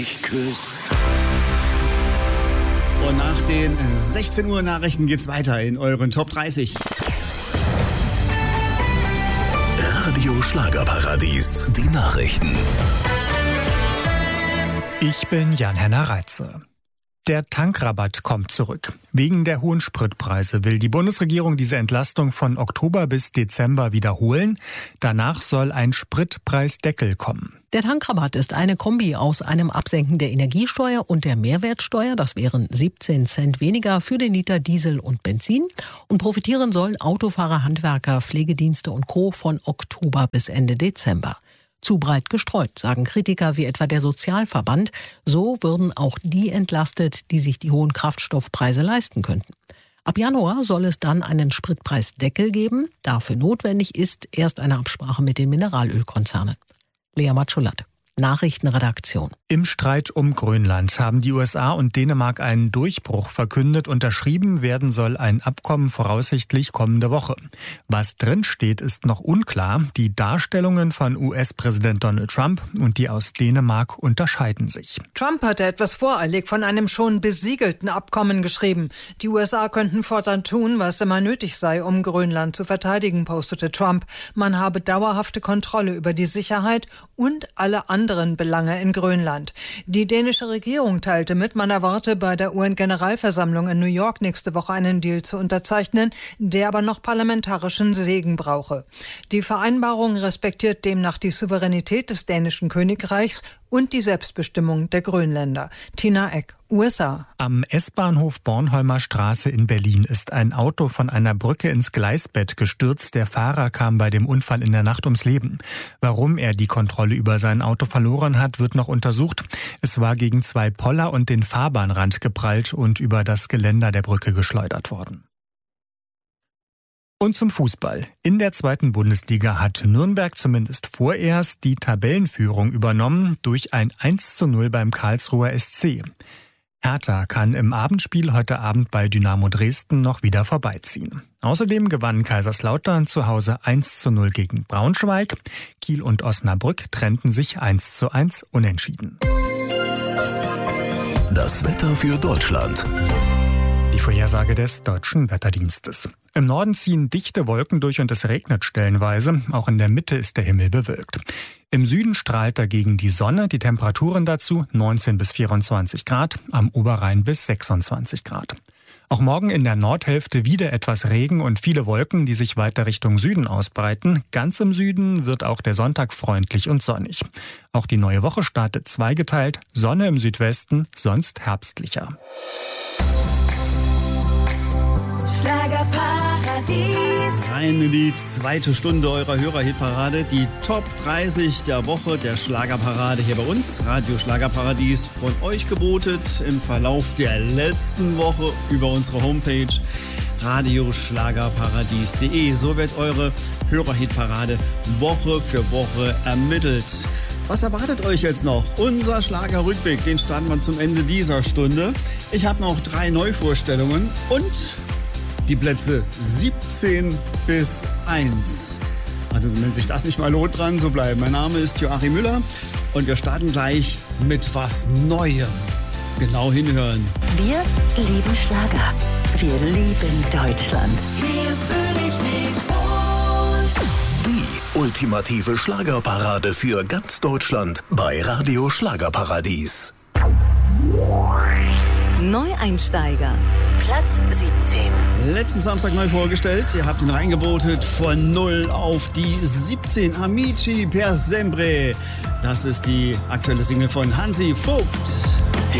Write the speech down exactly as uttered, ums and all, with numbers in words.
mich küsst. Und nach den sechzehn Uhr Nachrichten geht's weiter in euren Top dreißig. Radio Schlagerparadies, die Nachrichten. Ich bin Jan-Henner Reitze. Der Tankrabatt kommt zurück. Wegen der hohen Spritpreise will die Bundesregierung diese Entlastung von Oktober bis Dezember wiederholen. Danach soll ein Spritpreisdeckel kommen. Der Tankrabatt ist eine Kombi aus einem Absenken der Energiesteuer und der Mehrwertsteuer. Das wären siebzehn Cent weniger für den Liter Diesel und Benzin. Und profitieren sollen Autofahrer, Handwerker, Pflegedienste und Co. von Oktober bis Ende Dezember. Zu breit gestreut, sagen Kritiker wie etwa der Sozialverband. So würden auch die entlastet, die sich die hohen Kraftstoffpreise leisten könnten. Ab Januar soll es dann einen Spritpreisdeckel geben. Dafür notwendig ist erst eine Absprache mit den Mineralölkonzernen. Lea Matschulat, Nachrichtenredaktion. Im Streit um Grönland haben die U S A und Dänemark einen Durchbruch verkündet. Unterschrieben werden soll ein Abkommen voraussichtlich kommende Woche. Was drinsteht, ist noch unklar. Die Darstellungen von U S-Präsident Donald Trump und die aus Dänemark unterscheiden sich. Trump hatte etwas voreilig von einem schon besiegelten Abkommen geschrieben. Die U S A könnten fortan tun, was immer nötig sei, um Grönland zu verteidigen, postete Trump. Man habe dauerhafte Kontrolle über die Sicherheit und alle anderen Belange in Grönland. Die dänische Regierung teilte mit, man erwarte bei der U N-Generalversammlung in New York nächste Woche einen Deal zu unterzeichnen, der aber noch parlamentarischen Segen brauche. Die Vereinbarung respektiert demnach die Souveränität des dänischen Königreichs und die Selbstbestimmung der Grönländer. Tina Eck, U S A. Am S-Bahnhof Bornholmer Straße in Berlin ist ein Auto von einer Brücke ins Gleisbett gestürzt. Der Fahrer kam bei dem Unfall in der Nacht ums Leben. Warum er die Kontrolle über sein Auto verloren hat, wird noch untersucht. Es war gegen zwei Poller und den Fahrbahnrand geprallt und über das Geländer der Brücke geschleudert worden. Und zum Fußball. In der zweiten Bundesliga hat Nürnberg zumindest vorerst die Tabellenführung übernommen durch ein eins zu null beim Karlsruher S C. Hertha kann im Abendspiel heute Abend bei Dynamo Dresden noch wieder vorbeiziehen. Außerdem gewann Kaiserslautern zu Hause eins zu null gegen Braunschweig. Kiel und Osnabrück trennten sich eins zu eins unentschieden. Das Wetter für Deutschland. Die Vorhersage des Deutschen Wetterdienstes. Im Norden ziehen dichte Wolken durch und es regnet stellenweise. Auch in der Mitte ist der Himmel bewölkt. Im Süden strahlt dagegen die Sonne. Die Temperaturen dazu neunzehn bis vierundzwanzig Grad, am Oberrhein bis sechsundzwanzig Grad. Auch morgen in der Nordhälfte wieder etwas Regen und viele Wolken, die sich weiter Richtung Süden ausbreiten. Ganz im Süden wird auch der Sonntag freundlich und sonnig. Auch die neue Woche startet zweigeteilt. Sonne im Südwesten, sonst herbstlicher. Schlagerparadies. Rein in die zweite Stunde eurer Hörerhitparade. Die Top dreißig der Woche der Schlagerparade hier bei uns. Radio Schlagerparadies von euch gebotet im Verlauf der letzten Woche über unsere Homepage radioschlagerparadies punkt de. So wird eure Hörerhitparade Woche für Woche ermittelt. Was erwartet euch jetzt noch? Unser Schlagerrückblick, den starten wir zum Ende dieser Stunde. Ich habe noch drei Neuvorstellungen und die Plätze siebzehn bis eins. Also wenn sich das nicht mal lohnt, dran zu bleiben. Mein Name ist Joachim Müller und wir starten gleich mit was Neuem. Genau hinhören. Wir lieben Schlager. Wir lieben Deutschland. Hier fühle ich mich wohl. Die ultimative Schlagerparade für ganz Deutschland bei Radio Schlagerparadies. Neueinsteiger. Platz siebzehn. Letzten Samstag neu vorgestellt. Ihr habt ihn reingebotet von null auf die siebzehn. Amici per sempre. Das ist die aktuelle Single von Hansi Vogt.